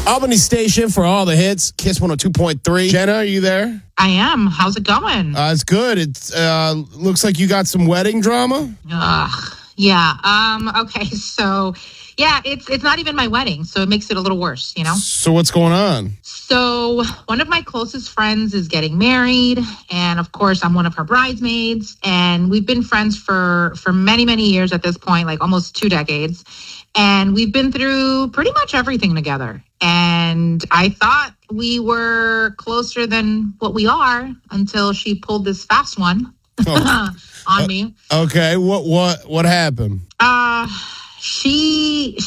Albany Station for all the hits. Kiss 102.3. Jenna, are you there? I am. How's it going? It's good. It looks like you got some wedding drama. Yeah. Okay. So, yeah, it's not even my wedding, so it makes it a little worse, you know? So what's going on? So one of my closest friends is getting married, and of course I'm one of her bridesmaids, and we've been friends for many, many years at this point, like almost 2 decades. And we've been through pretty much everything together. And I thought we were closer than what we are until she pulled this fast one on me. Okay, what happened? She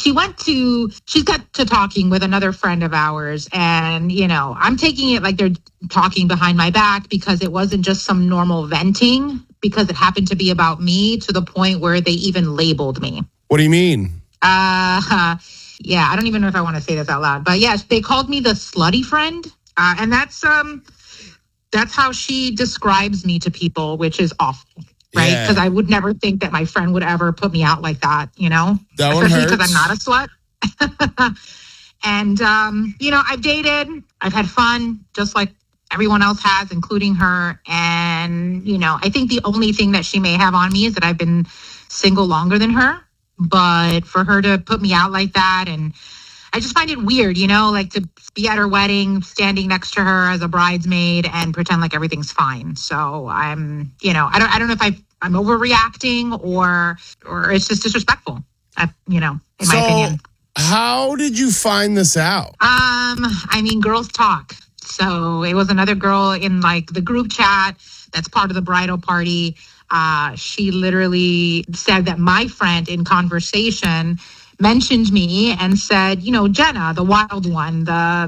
got to talking with another friend of ours, and I'm taking it like they're talking behind my back, because it wasn't just some normal venting, because it happened to be about me, to the point where they even labeled me. What do you mean? Yeah, I don't even know if I want to say this out loud, but yes, they called me the slutty friend. And that's how she describes me to people, which is awful, right? Yeah. Because I would never think that my friend would ever put me out like that, That one especially hurts. because I'm not a slut. And, I've dated, I've had fun, just like everyone else has, including her. And, I think the only thing that she may have on me is that I've been single longer than her. But for her to put me out like that, and I just find it weird, like to be at her wedding, standing next to her as a bridesmaid and pretend like everything's fine. So I'm, I don't know if I'm overreacting or it's just disrespectful, in my opinion. How did you find this out? Girls talk. So it was another girl in like the group chat that's part of the bridal party. She literally said that my friend in conversation mentioned me and said, Jenna, the wild one,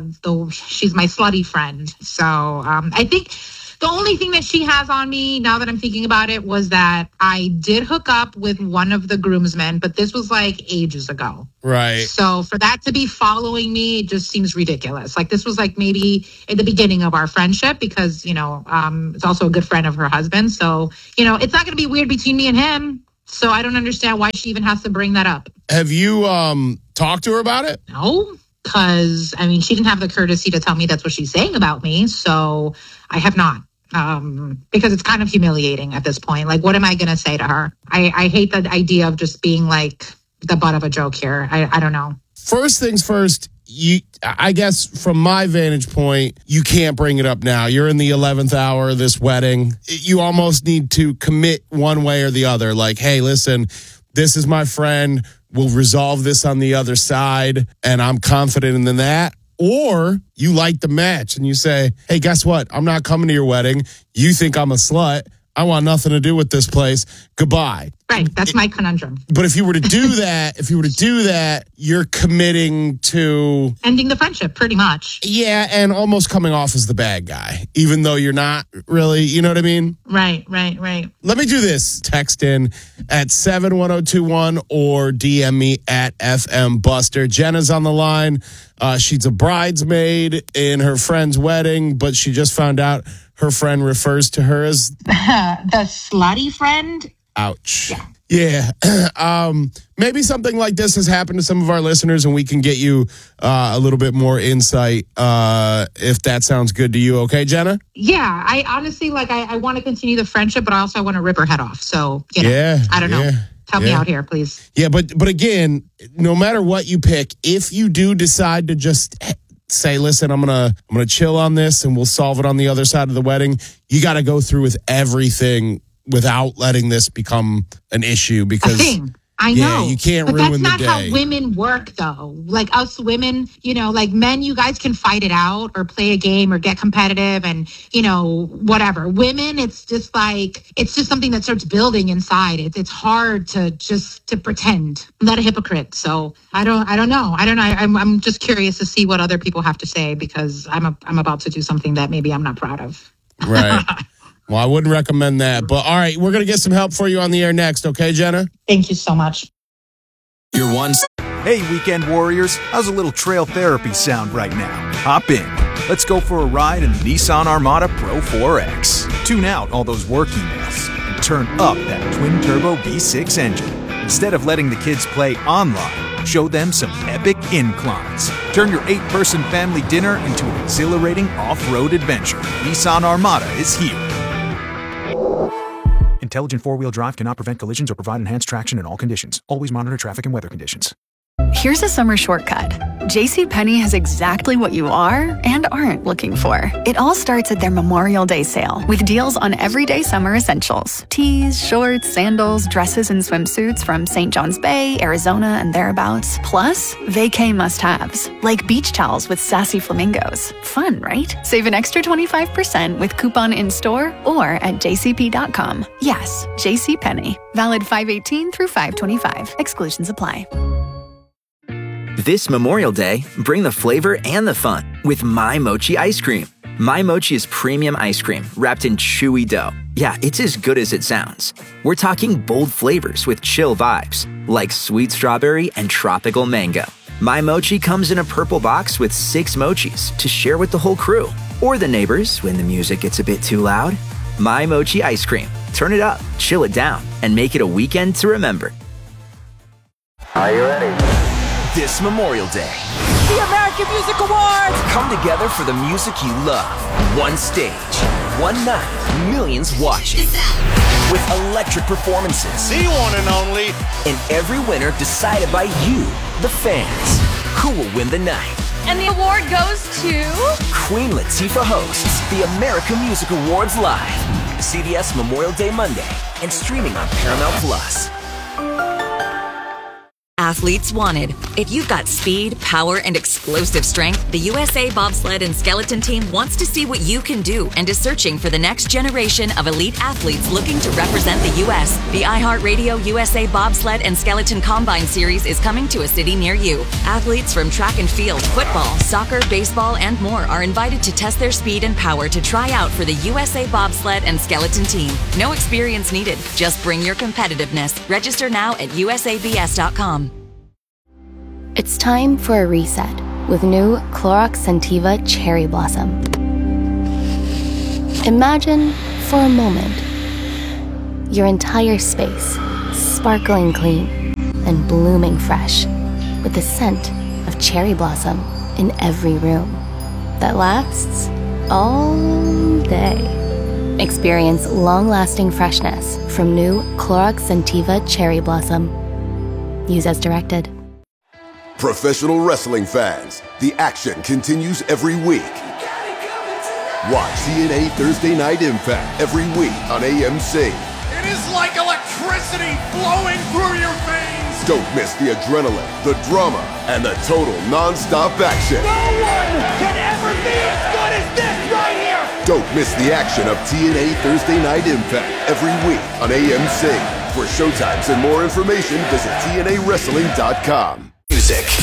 she's my slutty friend. So I think the only thing that she has on me, now that I'm thinking about it, was that I did hook up with one of the groomsmen, but this was like ages ago. Right. So for that to be following me, it just seems ridiculous. Like this was like maybe in the beginning of our friendship, because, it's also a good friend of her husband. So, it's not going to be weird between me and him. So I don't understand why she even has to bring that up. Have you talked to her about it? No, because, she didn't have the courtesy to tell me that's what she's saying about me. So I have not. Because it's kind of humiliating at this point. Like, what am I going to say to her? I hate the idea of just being like the butt of a joke here. I don't know. First things first, I guess from my vantage point, you can't bring it up now. You're in the 11th hour of this wedding. You almost need to commit one way or the other. Like, hey, listen, this is my friend. We'll resolve this on the other side. And I'm confident in that. Or you light the match and you say, hey, guess what? I'm not coming to your wedding. You think I'm a slut. I want nothing to do with this place. Goodbye. Right. That's my conundrum. But if you were to do that, you're committing to ending the friendship pretty much. Yeah. And almost coming off as the bad guy, even though you're not really, you know what I mean? Right. Let me do this. Text in at 71021 or DM me at FM Buster. Jenna's on the line. She's a bridesmaid in her friend's wedding, but she just found out her friend refers to her as the slutty friend. Ouch. Yeah. Maybe something like this has happened to some of our listeners, and we can get you a little bit more insight if that sounds good to you. Okay, Jenna? Yeah. I honestly, I want to continue the friendship, but I also want to rip her head off. So, I don't know. Help me out here, please. Yeah, but again, no matter what you pick, if you do decide to just say, listen, I'm gonna chill on this and we'll solve it on the other side of the wedding, you got to go through with everything without letting this become an issue, because I know. You can't but ruin the day. That's not how women work, though. Like us women, like men, you guys can fight it out or play a game or get competitive and, whatever. Women, it's just something that starts building inside. It's hard to pretend. I'm not a hypocrite. So I don't know. I'm just curious to see what other people have to say, because I'm about to do something that maybe I'm not proud of. Right. Well, I wouldn't recommend that. But all right, we're going to get some help for you on the air next. Okay, Jenna? Thank you so much. You're one. Hey, weekend warriors. How's a little trail therapy sound right now? Hop in. Let's go for a ride in the Nissan Armada Pro 4X. Tune out all those work emails and turn up that twin-turbo V6 engine. Instead of letting the kids play online, Show them some epic inclines. Turn your 8-person family dinner into an exhilarating off-road adventure. Nissan Armada is here. Intelligent four-wheel drive cannot prevent collisions or provide enhanced traction in all conditions. Always monitor traffic and weather conditions. Here's a summer shortcut. JCPenney has exactly what you are and aren't looking for. It all starts at their Memorial Day sale with deals on everyday summer essentials. Tees, shorts, sandals, dresses, and swimsuits from St. John's Bay, Arizona, and thereabouts. Plus, vacay must-haves, like beach towels with sassy flamingos. Fun, right? Save an extra 25% with coupon in-store or at jcp.com. Yes, JCPenney. Valid 5/18 through 5/25. Exclusions apply. This Memorial Day, bring the flavor and the fun with My Mochi ice cream. My Mochi is premium ice cream wrapped in chewy dough. Yeah, it's as good as it sounds. We're talking bold flavors with chill vibes, like sweet strawberry and tropical mango. My Mochi comes in a purple box with 6 mochis to share with the whole crew, or the neighbors when the music gets a bit too loud. My Mochi ice cream. Turn it up, chill it down, and make it a weekend to remember. Are you ready? This Memorial Day, the American Music Awards come together for the music you love. One stage, one night, millions watching. With electric performances. The one and only. And every winner decided by you, the fans. Who will win the night? And the award goes to... Queen Latifah hosts the American Music Awards live. CBS Memorial Day Monday and streaming on Paramount Plus. Athletes wanted. If you've got speed, power, and explosive strength, the USA Bobsled and Skeleton Team wants to see what you can do and is searching for the next generation of elite athletes looking to represent the U.S. The iHeartRadio USA Bobsled and Skeleton Combine Series is coming to a city near you. Athletes from track and field, football, soccer, baseball, and more are invited to test their speed and power to try out for the USA Bobsled and Skeleton Team. No experience needed. Just bring your competitiveness. Register now at usabs.com. It's time for a reset with new Clorox Scentiva Cherry Blossom. Imagine, for a moment, your entire space sparkling clean and blooming fresh with the scent of cherry blossom in every room that lasts all day. Experience long-lasting freshness from new Clorox Scentiva Cherry Blossom. Use as directed. Professional wrestling fans, the action continues every week. Watch TNA Thursday Night Impact every week on AMC. It is like electricity flowing through your veins. Don't miss the adrenaline, the drama, and the total non-stop action. No one can ever be as good as this right here. Don't miss the action of TNA Thursday Night Impact every week on AMC. For showtimes and more information, visit TNAWrestling.com. Music.